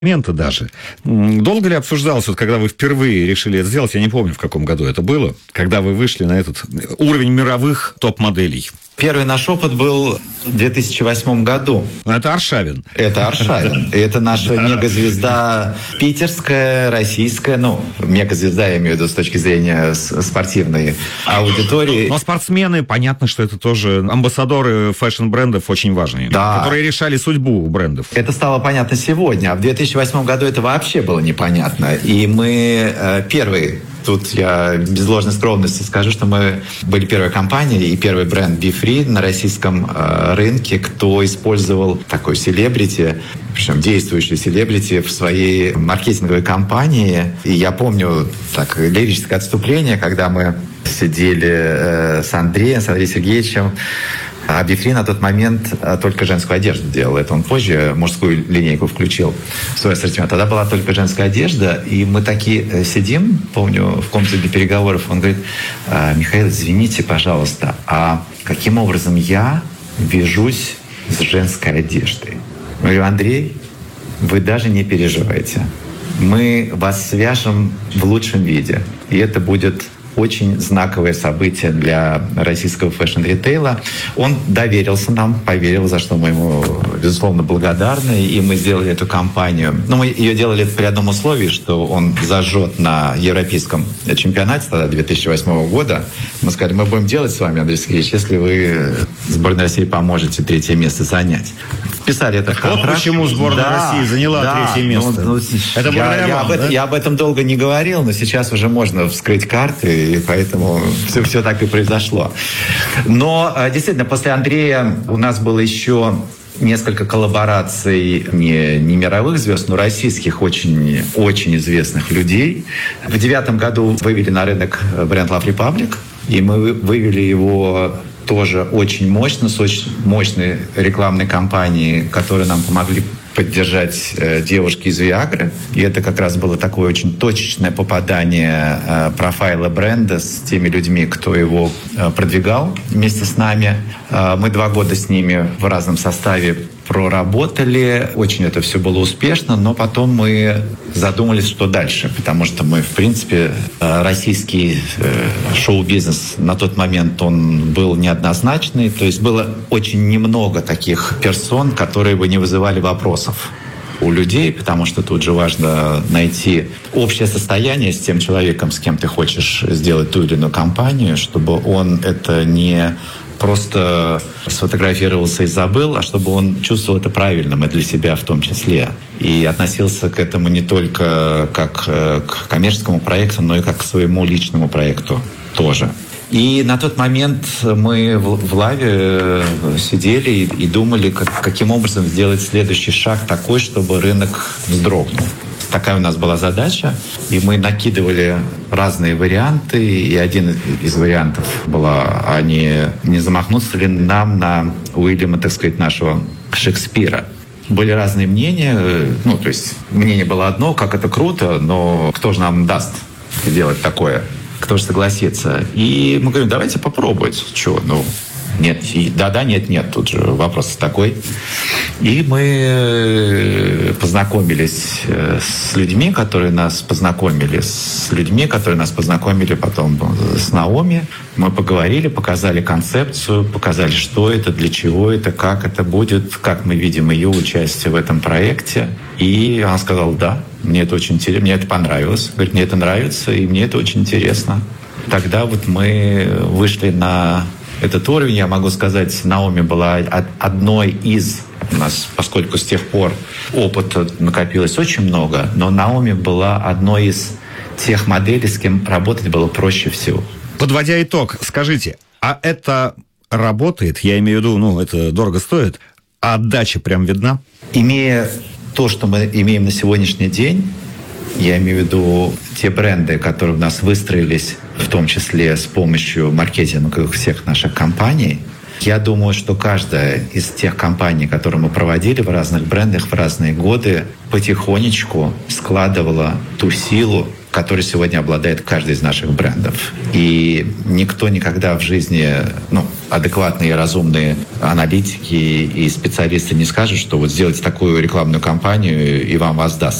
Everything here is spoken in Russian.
моменты даже. Долго ли обсуждалось, вот когда вы впервые решили это сделать, я не помню, в каком году это было, когда вы вышли на этот уровень мировых топ-моделей? Первый наш опыт был в 2008 году. Это Аршавин. Это Аршавин. Это наша мегазвезда питерская, российская. Мегазвезда, я имею в виду с точки зрения спортивной аудитории. Но спортсмены, понятно, что это тоже амбассадоры фэшн-брендов очень важные, да, которые решали судьбу брендов. Это стало понятно сегодня, а в 2008 году это вообще было непонятно. И мы первые... Тут я без ложной скромности скажу, что мы были первой компанией и первый бренд Be Free на российском рынке, кто использовал такой селебрити, причем действующий селебрити в своей маркетинговой кампании. И я помню так лирическое отступление, когда мы сидели с Андреем Сергеевичем. А Be Free на тот момент только женскую одежду делал. Это он позже мужскую линейку включил в свой ассортимент. Тогда была только женская одежда, и мы такие сидим, помню, в комнате для переговоров. Он говорит: Михаил, извините, пожалуйста, а каким образом я вяжусь с женской одеждой? Я говорю: Андрей, вы даже не переживайте. Мы вас свяжем в лучшем виде, и это будет очень знаковое событие для российского фэшн-ритейла. Он доверился нам, поверил, за что мы ему, безусловно, благодарны. И мы сделали эту кампанию. Мы ее делали при одном условии, что он зажжет на европейском чемпионате тогда 2008 года. Мы сказали: мы будем делать с вами, Андрей Сергеевич, если вы сборной России поможете третье место занять. Вписали это в контракт. Вот почему сборная России заняла третье место. Это я об этом долго не говорил, но сейчас уже можно вскрыть карты, и поэтому все так и произошло. Но действительно, после Андрея у нас было еще несколько коллабораций не мировых звезд, но российских очень, очень известных людей. В 2009 году вывели на рынок бренд Love Republic, и мы вывели его тоже очень мощно, с очень мощной рекламной кампанией, которые нам помогли поддержать девушки из Виагры. И это как раз было такое очень точечное попадание профайла бренда с теми людьми, кто его продвигал вместе с нами. Мы 2 года с ними в разном составе проработали. Очень это все было успешно, но потом мы задумались, что дальше, потому что мы, в принципе, российский шоу-бизнес на тот момент, он был неоднозначный, то есть было очень немного таких персон, которые бы не вызывали вопросов у людей, потому что тут же важно найти общее состояние с тем человеком, с кем ты хочешь сделать ту или иную кампанию, чтобы он это не просто сфотографировался и забыл, а чтобы он чувствовал это правильным и для себя в том числе. И относился к этому не только как к коммерческому проекту, но и как к своему личному проекту тоже. И на тот момент мы в Лаве сидели и думали, каким образом сделать следующий шаг такой, чтобы рынок вздрогнул. Такая у нас была задача, и мы накидывали разные варианты, и один из вариантов была, а не замахнуться ли нам на Уильяма, так сказать, нашего Шекспира. Были разные мнения, то есть мнение было одно, как это круто, но кто же нам даст делать такое? Кто же согласится? И мы говорим: давайте попробовать. Чего? Нет, да, нет, тут же вопрос такой. И мы познакомились с людьми, которые нас познакомили потом с Наоми. Мы поговорили, показали концепцию, показали, что это, для чего это, как это будет, как мы видим ее участие в этом проекте. И она сказала: да, мне это очень интересно, мне это понравилось. Говорит: мне это нравится, и мне это очень интересно. Тогда вот мы вышли на этот уровень. Я могу сказать, Наоми была одной из у нас, поскольку с тех пор опыта накопилось очень много, но Наоми была одной из тех моделей, с кем работать было проще всего. Подводя итог, скажите, а это работает? Я имею в виду, это дорого стоит, а отдача прям видна? Имея то, что мы имеем на сегодняшний день, я имею в виду те бренды, которые у нас выстроились, в том числе с помощью маркетинга всех наших компаний, я думаю, что каждая из тех компаний, которые мы проводили в разных брендах в разные годы, потихонечку складывала ту силу, который сегодня обладает каждый из наших брендов. И никто никогда в жизни, адекватные, разумные аналитики и специалисты не скажут, что вот сделайте такую рекламную кампанию и вам воздаст.